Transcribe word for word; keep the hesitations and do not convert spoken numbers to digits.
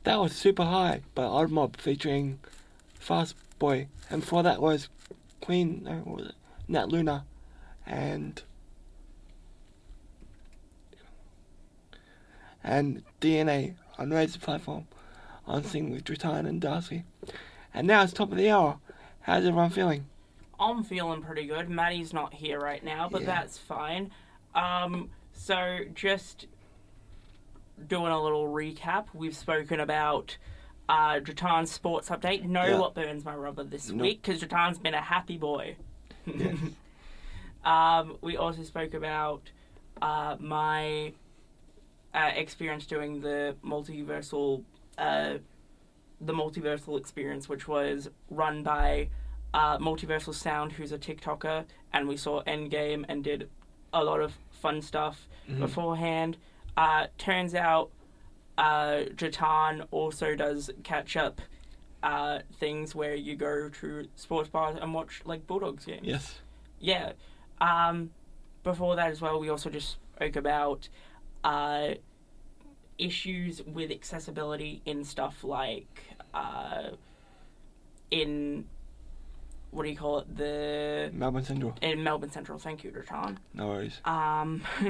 That was Super High by Odd Mob featuring Fast Boy. And before that was Queen, no, what was it? Nat Luna and and D N A on Raise the Platform on Sing with Dratan and Darcy. And now it's top of the hour. How's everyone feeling? I'm feeling pretty good. Maddie's not here right now, but Yeah. that's fine. Um, so just doing a little recap. We've spoken about uh, Dratan's sports update. Know Yeah. what burns my rubber this Nope. week, because Dratan's been a happy boy. Yes. um, we also spoke about uh, my uh, experience doing the multiversal, uh, the multiversal experience, which was run by uh, Multiversal Sound, who's a TikToker, and we saw Endgame and did a lot of fun stuff Mhm. beforehand. Uh, turns out uh, Dratan also does catch up uh, things where you go to sports bars and watch like Bulldogs games. Yes. Yeah. Um, before that as well, we also just spoke about uh, issues with accessibility in stuff like uh, in what do you call it? The Melbourne Central. in Melbourne Central. Thank you, Dratan. No worries. Um,